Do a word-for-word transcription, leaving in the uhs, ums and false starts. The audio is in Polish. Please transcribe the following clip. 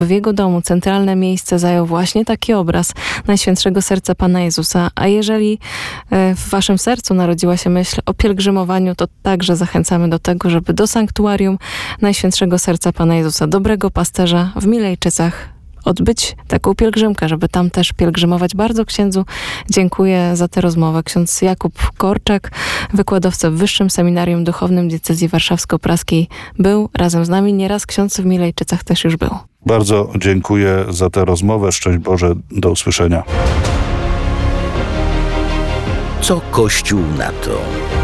W jego domu centralne miejsce zajął właśnie taki obraz Najświętszego Serca Pana Jezusa. A jeżeli w waszym sercu narodziła się myśl o pielgrzymowaniu, to także zachęcamy do tego, żeby do sanktuarium Najświętszego Serca Pana Jezusa, Dobrego Pasterza w Milejczycach odbyć taką pielgrzymkę, żeby tam też pielgrzymować. Bardzo księdzu dziękuję za tę rozmowę. Ksiądz Jakub Korczak, wykładowca w Wyższym Seminarium Duchownym Diecezji Warszawsko-Praskiej, był razem z nami. Nieraz ksiądz w Milejczycach też już był. Bardzo dziękuję za tę rozmowę. Szczęść Boże, do usłyszenia. Co Kościół na to?